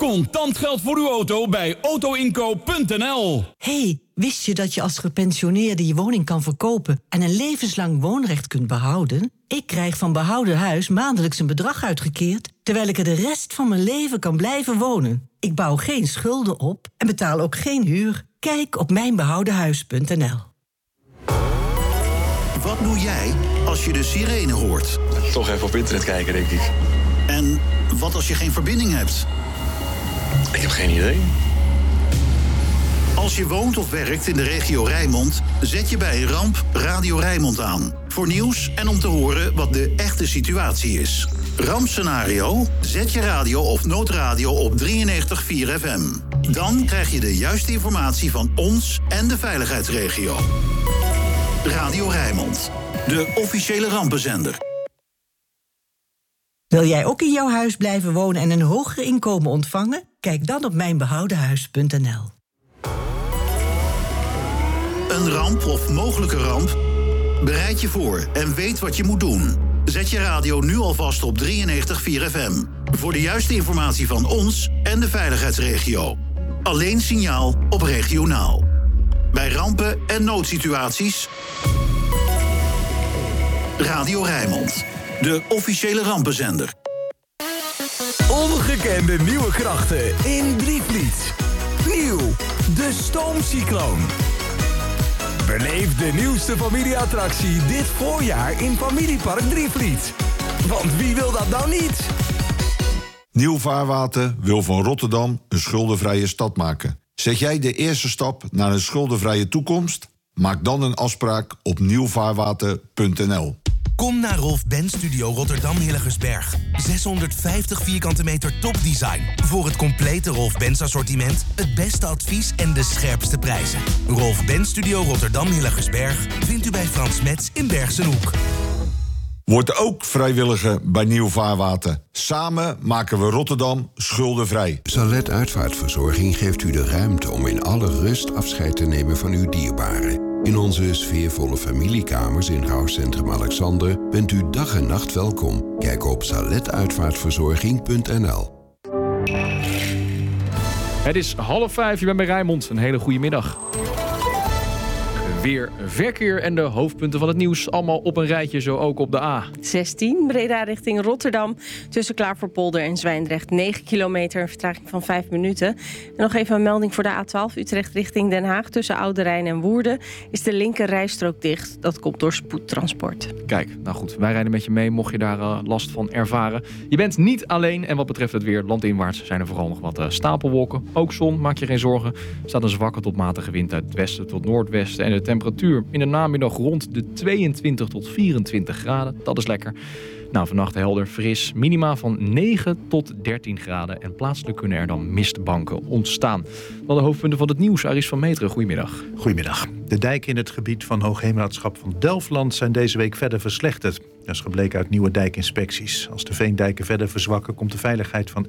Contant geld voor uw auto bij autoinkoop.nl. Hey, wist je dat je als gepensioneerde je woning kan verkopen en een levenslang woonrecht kunt behouden? Ik krijg van Behouden Huis maandelijks een bedrag uitgekeerd, terwijl ik er de rest van mijn leven kan blijven wonen. Ik bouw geen schulden op en betaal ook geen huur. Kijk op mijnbehoudenhuis.nl. Wat doe jij als je de sirene hoort? Toch even op internet kijken, denk ik. En wat als je geen verbinding hebt? Ik heb geen idee. Als je woont of werkt in de regio Rijnmond, zet je bij een ramp Radio Rijnmond aan. Voor nieuws en om te horen wat de echte situatie is. Rampscenario? Zet je radio of noodradio op 93.4 FM. Dan krijg je de juiste informatie van ons en de veiligheidsregio. Radio Rijnmond, de officiële rampenzender. Wil jij ook in jouw huis blijven wonen en een hoger inkomen ontvangen? Kijk dan op mijnbehoudenhuis.nl. Een ramp of mogelijke ramp? Bereid je voor en weet wat je moet doen. Zet je radio nu alvast op 93.4 FM. Voor de juiste informatie van ons en de veiligheidsregio. Alleen signaal op regionaal. Bij rampen en noodsituaties... Radio Rijnmond, de officiële rampenzender. Ongekende nieuwe krachten in Drievliet. Nieuw, de Stoomcycloon. Beleef de nieuwste familieattractie dit voorjaar in Familiepark Drievliet. Want wie wil dat nou niet? Nieuw Vaarwater wil van Rotterdam een schuldenvrije stad maken. Zet jij de eerste stap naar een schuldenvrije toekomst? Maak dan een afspraak op nieuwvaarwater.nl. Kom naar Rolf Benz Studio Rotterdam Hillegersberg. 650 vierkante meter topdesign. Voor het complete Rolf Benz assortiment, het beste advies en de scherpste prijzen. Rolf Benz Studio Rotterdam Hillegersberg vindt u bij Frans Metz in Bergsenhoek. Word ook vrijwilliger bij Nieuw Vaarwater. Samen maken we Rotterdam schuldenvrij. Salet Uitvaartverzorging geeft u de ruimte om in alle rust afscheid te nemen van uw dierbaren. In onze sfeervolle familiekamers in rouwcentrum Alexander bent u dag en nacht welkom. Kijk op saletuitvaartverzorging.nl. Het is 4:30, je bent bij Rijnmond. Een hele goede middag. Weer verkeer en de hoofdpunten van het nieuws. Allemaal op een rijtje, zo ook op de A16, Breda richting Rotterdam. Tussen Klaverpolder en Zwijndrecht 9 kilometer, een vertraging van 5 minuten. En nog even een melding voor de A12, Utrecht richting Den Haag. Tussen Oude Rijn en Woerden is de linker rijstrook dicht. Dat komt door spoedtransport. Kijk, nou goed, wij rijden met je mee, mocht je daar last van ervaren. Je bent niet alleen en wat betreft het weer landinwaarts zijn er vooral nog wat stapelwolken. Ook zon, maak je geen zorgen. Er staat een zwakke tot matige wind uit het westen tot noordwesten en de temperatuur in de namiddag rond de 22 tot 24 graden. Dat is lekker. Nou, vannacht helder, fris. Minima van 9 tot 13 graden. En plaatselijk kunnen er dan mistbanken ontstaan. Dan de hoofdpunten van het nieuws. Aris van Meteren, goedemiddag. Goedemiddag. De dijken in het gebied van Hoogheemraadschap van Delfland zijn deze week verder verslechterd. Dat is gebleken uit nieuwe dijkinspecties. Als de veendijken verder verzwakken, komt de veiligheid van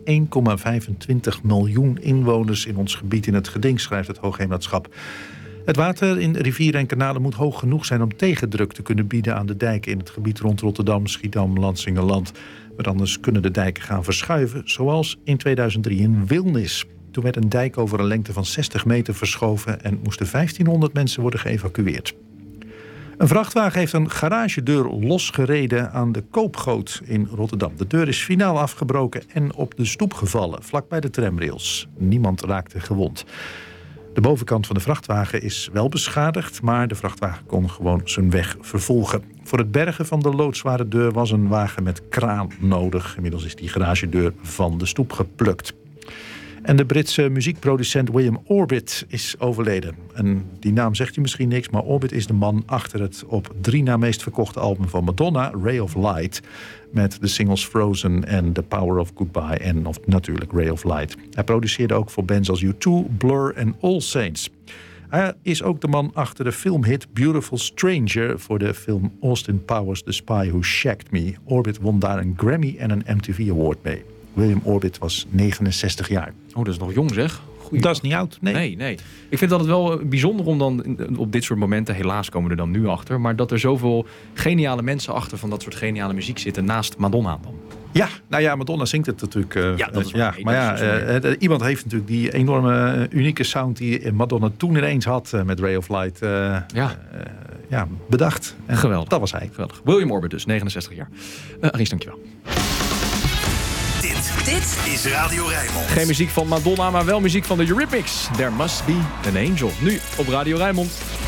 1,25 miljoen inwoners in ons gebied in het geding, schrijft het Hoogheemraadschap. Het water in rivieren en kanalen moet hoog genoeg zijn om tegendruk te kunnen bieden aan de dijken in het gebied rond Rotterdam, Schiedam, Lansingerland. Want anders kunnen de dijken gaan verschuiven, zoals in 2003 in Wilnis. Toen werd een dijk over een lengte van 60 meter verschoven en moesten 1500 mensen worden geëvacueerd. Een vrachtwagen heeft een garagedeur losgereden aan de Koopgoot in Rotterdam. De deur is finaal afgebroken en op de stoep gevallen, vlakbij de tramrails. Niemand raakte gewond. De bovenkant van de vrachtwagen is wel beschadigd, maar de vrachtwagen kon gewoon zijn weg vervolgen. Voor het bergen van de loodzware deur was een wagen met kraan nodig. Inmiddels is die garagedeur van de stoep geplukt. En de Britse muziekproducent William Orbit is overleden. En die naam zegt u misschien niks, maar Orbit is de man achter het op 3 na meest verkochte album van Madonna, Ray of Light. Met de singles Frozen en The Power of Goodbye en natuurlijk Ray of Light. Hij produceerde ook voor bands als U2, Blur en All Saints. Hij is ook de man achter de filmhit Beautiful Stranger voor de film Austin Powers The Spy Who Shagged Me. Orbit won daar een Grammy en een MTV Award mee. William Orbit was 69 jaar. Oh, dat is nog jong zeg. Dat is niet oud, nee. Ik vind dat het wel bijzonder om dan op dit soort momenten, helaas komen we er dan nu achter, maar dat er zoveel geniale mensen achter van dat soort geniale muziek zitten naast Madonna dan. Ja, nou ja, Madonna zingt het natuurlijk. Dat is iemand heeft natuurlijk die enorme unieke sound die Madonna toen ineens had met Ray of Light bedacht. En geweldig. Dat was hij. Geweldig. William Orbit dus, 69 jaar. Aries, dankjewel. Dit is Radio Rijnmond. Geen muziek van Madonna, maar wel muziek van de Eurythmics. There Must Be an Angel. Nu op Radio Rijnmond.